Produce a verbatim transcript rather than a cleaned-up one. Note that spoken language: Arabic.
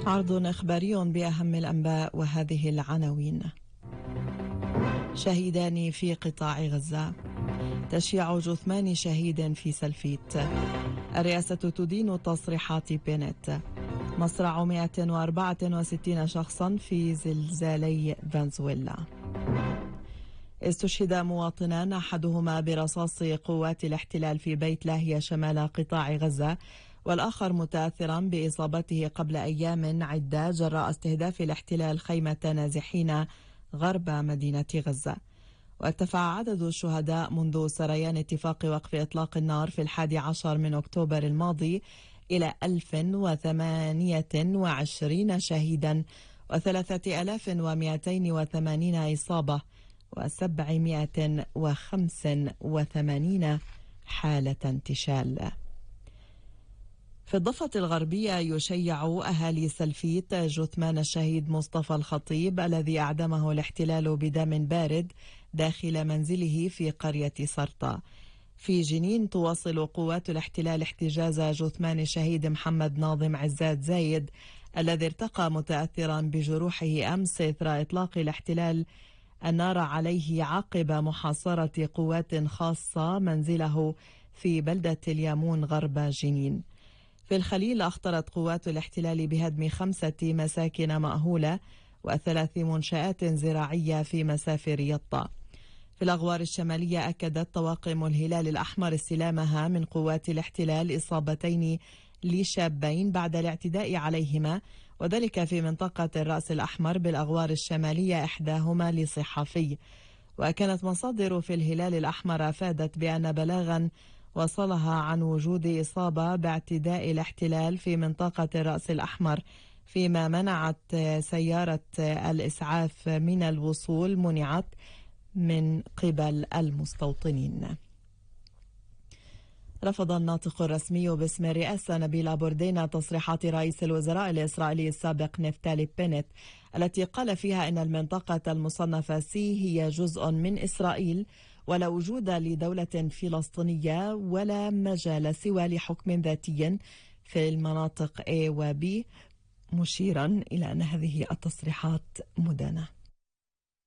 عرض إخباري بأهم الأنباء وهذه العناوين. شهيدان في قطاع غزة، تشييع جثمان شهيد في سلفيت، الرئاسة تدين تصريحات بنت، مصرع مئة وأربعة وستين شخصا في زلزالي فنزويلا. استشهد مواطنان أحدهما برصاص قوات الاحتلال في بيت لاهيا شمال قطاع غزة، والآخر متأثرا بإصابته قبل أيام عدة جراء استهداف الاحتلال خيمة نازحين غرب مدينة غزة. وارتفع عدد الشهداء منذ سريان اتفاق وقف إطلاق النار في الحادي عشر من أكتوبر الماضي إلى ألف وثمانية وعشرين شهيدا وثلاثة آلاف ومئتين وثمانين إصابة وسبعمئة وخمسة وثمانين حالة انتشال. في الضفة الغربية يشيع أهالي سلفيت جثمان الشهيد مصطفى الخطيب الذي أعدمه الاحتلال بدم بارد داخل منزله في قرية سرطة. في جنين تواصل قوات الاحتلال احتجاز جثمان الشهيد محمد ناظم عزات زايد الذي ارتقى متأثرا بجروحه أمس إثر إطلاق الاحتلال النار عليه عقب محاصرة قوات خاصة منزله في بلدة اليامون غرب جنين. في الخليل أخطرت قوات الاحتلال بهدم خمسة مساكن مأهولة وثلاث منشآت زراعية في مسافر يطا. في الأغوار الشمالية أكدت طواقم الهلال الأحمر استلامها من قوات الاحتلال إصابتين لشابين بعد الاعتداء عليهما، وذلك في منطقة الرأس الأحمر بالأغوار الشمالية، إحداهما لصحفي. وكانت مصادر في الهلال الأحمر أفادت بأن بلاغا وصلها عن وجود إصابة باعتداء الاحتلال في منطقة الرأس الأحمر، فيما منعت سيارة الإسعاف من الوصول منعت من قبل المستوطنين. رفض الناطق الرسمي باسم الرئاسة نبيل أبوردينا تصريحات رئيس الوزراء الإسرائيلي السابق نفتالي بنت التي قال فيها إن المنطقة المصنفة سي هي جزء من إسرائيل ولا وجود لدولة فلسطينية ولا مجال سوى لحكم ذاتي في المناطق A و B، مشيرا إلى أن هذه التصريحات مدانة.